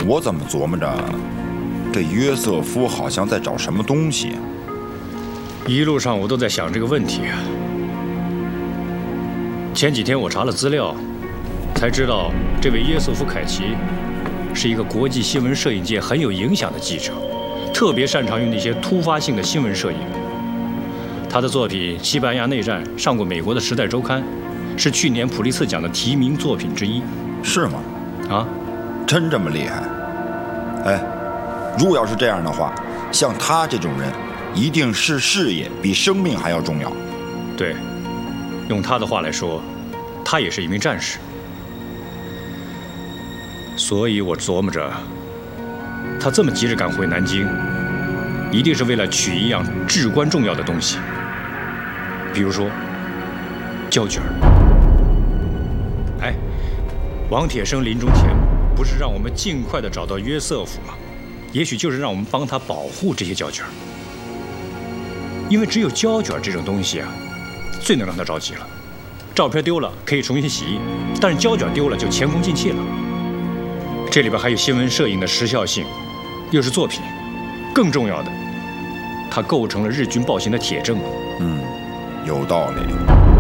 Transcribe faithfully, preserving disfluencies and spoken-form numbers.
我怎么琢磨着，这约瑟夫好像在找什么东西？ 一路上我都在想这个问题啊。前几天我查了资料，才知道这位约瑟夫·凯奇是一个国际新闻摄影界很有影响的记者，特别擅长于那些突发性的新闻摄影。他的作品《西班牙内战》上过美国的《时代周刊》，是去年普利策奖的提名作品之一。 是吗？ 啊， 真这么厉害？哎，如果要是这样的话，像他这种人，一定是事业比生命还要重要。 对，用他的话来说，他也是一名战士。所以我琢磨着，他这么急着赶回南京，一定是为了取一样至关重要的东西，比如说胶卷。哎，王铁生临终前不是让我们尽快的找到约瑟夫吗？也许就是让我们帮他保护这些胶卷，因为只有胶卷这种东西啊，最能让他着急了。照片丢了可以重新洗印，但是胶卷丢了就前功尽弃了。这里边还有新闻摄影的时效性，又是作品，更重要的，它构成了日军暴行的铁证。 嗯，有道理。